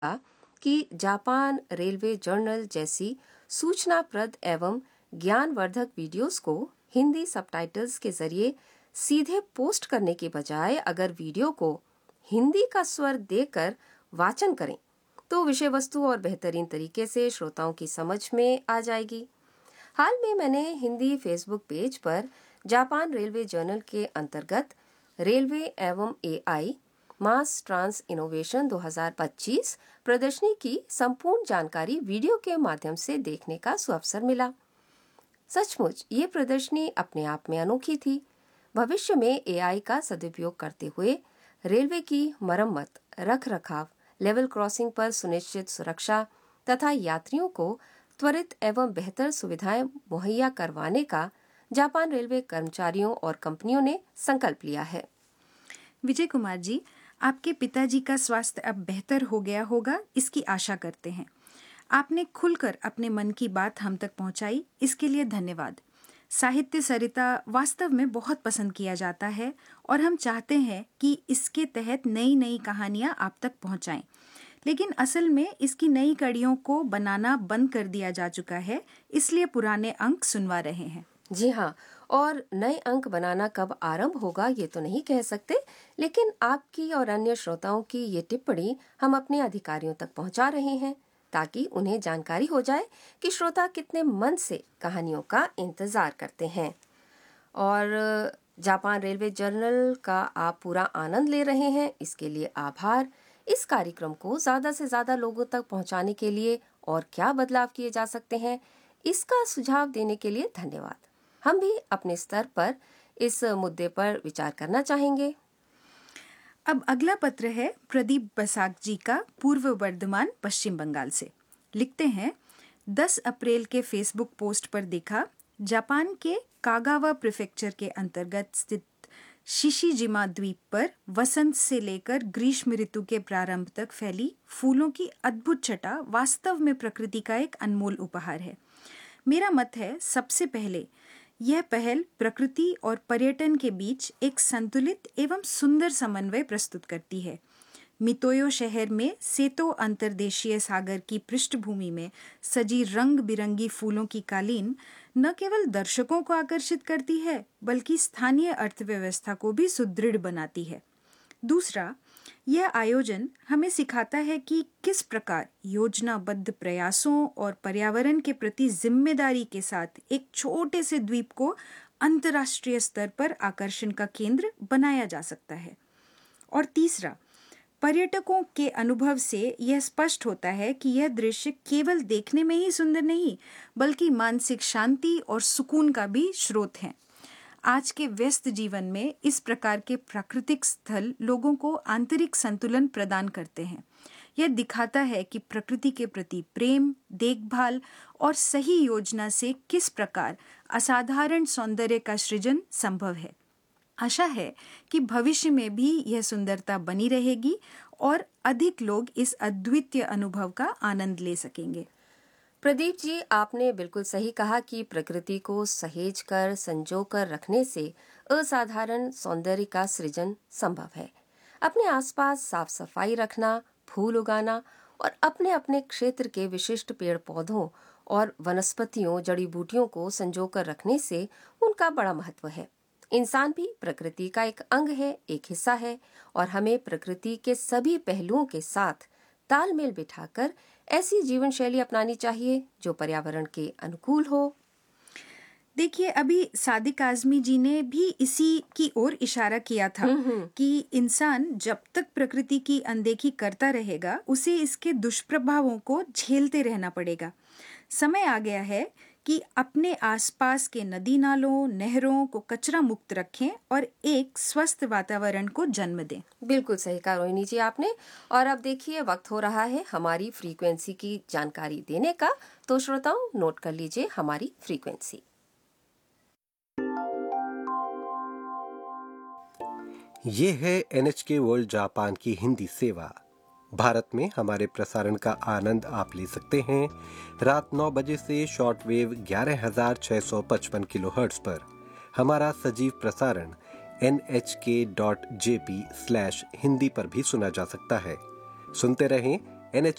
कि Japan railway journal जैसी सूचनाप्रद एवं ज्ञानवर्धक वीडियोस को हिंदी सबटाइटल्स के जरिए सीधे पोस्ट करने के बजाय अगर वीडियो को हिंदी का स्वर देकर वाचन करें तो विषय वस्तु और बेहतरीन तरीके से श्रोताओं की समझ में आ जाएगी। हाल में मैंने हिंदी फेसबुक पेज पर जापान रेलवे जर्नल के अंतर्गत रेलवे एवं एआई मास ट्रांस इनोवेशन 2025 प्रदर्शनी की संपूर्ण जानकारी वीडियो के माध्यम से देखने का सुअवसर मिला। सचमुच ये प्रदर्शनी अपने आप में अनोखी थी। भविष्य में एआई का सदुपयोग करते हुए रेलवे की मरम्मत, रख रखाव, लेवल क्रॉसिंग पर सुनिश्चित सुरक्षा तथा यात्रियों को त्वरित एवं बेहतर सुविधाएं मुहैया करवाने का जापान रेलवे कर्मचारियों और कंपनियों ने संकल्प लिया है। विजय कुमार जी, आपके पिताजी का स्वास्थ्य अब बेहतर हो गया होगा, इसकी आशा करते हैं। आपने खुलकर अपने मन की बात हम तक पहुंचाई, इसके लिए धन्यवाद। साहित्य सरिता वास्तव में बहुत पसंद किया जाता है और हम चाहते हैं कि इसके तहत नई नई कहानियां आप तक पहुंचाएं। लेकिन असल में इसकी नई कड़ियों को बनाना बंद कर दिया जा चुका है, इसलिए पुराने अंक सुनवा रहे हैं। जी हाँ, और नए अंक बनाना कब आरंभ होगा ये तो नहीं कह सकते, लेकिन आपकी और अन्य श्रोताओं की ये टिप्पणी हम अपने अधिकारियों तक पहुंचा रहे हैं ताकि उन्हें जानकारी हो जाए कि श्रोता कितने मन से कहानियों का इंतजार करते हैं। और जापान रेलवे जर्नल का आप पूरा आनंद ले रहे हैं, इसके लिए आभार। इस कार्यक्रम को ज्यादा से ज्यादा लोगों तक पहुंचाने के लिए और क्या बदलाव किए जा सकते हैं, इसका सुझाव देने के लिए धन्यवाद। हम भी अपने स्तर पर इस मुद्दे पर विचार करना चाहेंगे। अब अगला पत्र है प्रदीप बसाक जी का, पूर्व वर्धमान, पश्चिम बंगाल से। लिखते हैं, 10 अप्रैल के फेसबुक पोस्ट पर देखा, जापान के कागावा प्रीफेक्चर के अंतर्गत स्थित शिशिजिमा द्वीप पर वसंत से लेकर ग्रीष्म ऋतु के प्रारंभ तक फैली फूलों की अद्भुत छटा वास्तव में प्रकृति का एक अनमोल उपहार है। मेरा मत है, सबसे पहले यह पहल प्रकृति और पर्यटन के बीच एक संतुलित एवं सुंदर समन्वय प्रस्तुत करती है। मितोयो शहर में सेतो अंतर्देशीय सागर की पृष्ठभूमि में सजी रंग बिरंगी फूलों की कालीन न केवल दर्शकों को आकर्षित करती है बल्कि स्थानीय अर्थव्यवस्था को भी सुदृढ़ बनाती है। दूसरा, यह आयोजन हमें सिखाता है कि किस प्रकार योजनाबद्ध प्रयासों और पर्यावरण के प्रति जिम्मेदारी के साथ एक छोटे से द्वीप को अंतर्राष्ट्रीय स्तर पर आकर्षण का केंद्र बनाया जा सकता है। और तीसरा, पर्यटकों के अनुभव से यह स्पष्ट होता है कि यह दृश्य केवल देखने में ही सुंदर नहीं बल्कि मानसिक शांति और सुकून का भी स्रोत है। आज के व्यस्त जीवन में इस प्रकार के प्राकृतिक स्थल लोगों को आंतरिक संतुलन प्रदान करते हैं। यह दिखाता है कि प्रकृति के प्रति प्रेम, देखभाल और सही योजना से किस प्रकार असाधारण सौंदर्य का सृजन संभव है। आशा है कि भविष्य में भी यह सुंदरता बनी रहेगी और अधिक लोग इस अद्वितीय अनुभव का आनंद ले सकेंगे। प्रदीप जी, आपने बिल्कुल सही कहा कि प्रकृति को सहेज कर संजो कर रखने से असाधारण सौंदर्य का सृजन संभव है। अपने आसपास साफ सफाई रखना, फूल उगाना और अपने अपने क्षेत्र के विशिष्ट पेड़ पौधों और वनस्पतियों, जड़ी बूटियों को संजो कर रखने से उनका बड़ा महत्व है। इंसान भी प्रकृति का एक अंग है, एक हिस्सा है और हमें प्रकृति के सभी पहलुओं के साथ तालमेल बिठाकर ऐसी जीवन शैली अपनानी चाहिए जो पर्यावरण के अनुकूल हो। देखिए, अभी सादिक आजमी जी ने भी इसी की ओर इशारा किया था कि इंसान जब तक प्रकृति की अनदेखी करता रहेगा उसे इसके दुष्प्रभावों को झेलते रहना पड़ेगा। समय आ गया है कि अपने आसपास के नदी नालों, नहरों को कचरा मुक्त रखें और एक स्वस्थ वातावरण को जन्म दें। बिल्कुल सही कहा रोहिणी जी आपने। और अब देखिए, वक्त हो रहा है हमारी फ्रीक्वेंसी की जानकारी देने का, तो श्रोताओं नोट कर लीजिए हमारी फ्रीक्वेंसी। ये है NHK वर्ल्ड जापान की हिंदी सेवा। भारत में हमारे प्रसारण का आनंद आप ले सकते हैं रात 9 बजे से शॉर्टवेव 11,655 किलोहर्ट्ज पर। हमारा सजीव प्रसारण nhk.jp/हिंदी पर भी सुना जा सकता है। सुनते रहें